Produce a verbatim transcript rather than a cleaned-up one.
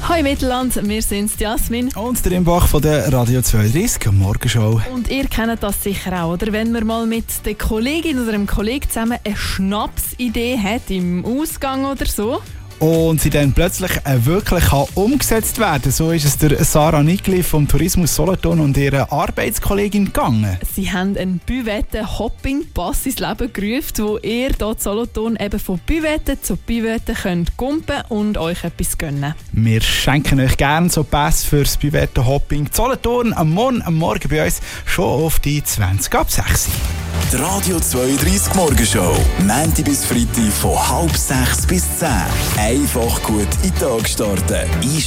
Hi Mittelland, wir sind Jasmin und der Imbach von der Radio zweiunddreißig Morgenshow. Und ihr kennt das sicher auch, oder? Wenn man mal mit der Kollegin oder dem Kollegen zusammen eine Schnapsidee hat im Ausgang oder so. Und sie dann plötzlich äh, wirklich kann umgesetzt werden. So ist es der Sarah Nigli vom Tourismus Solothurn und ihrer Arbeitskollegin gegangen. Sie haben einen Büvette-Hopping-Pass ins Leben gerufen, wo ihr hier in Solothurn eben von Büvette zu Büvette könnt gumpen und euch etwas gönnen. Wir schenken euch gerne so Pass fürs Büvette-Hopping Solothurn am Morgen, am Morgen bei uns schon auf die zwanzig ab sechs. Die Radio zweiunddreißig Morgenshow. Montag bis Freitag von halb sechs bis zehn. Einfach gut in den Tag starten.